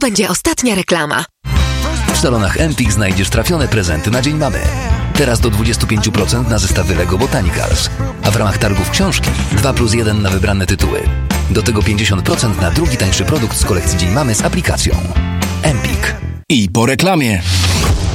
będzie ostatnia reklama. W salonach Empik znajdziesz trafione prezenty na Dzień Mamy. Teraz do 25% na zestawy Lego Botanicals. A w ramach targów książki 2+1 na wybrane tytuły. Do tego 50% na drugi tańszy produkt z kolekcji Dzień Mamy z aplikacją. Empik. I po reklamie.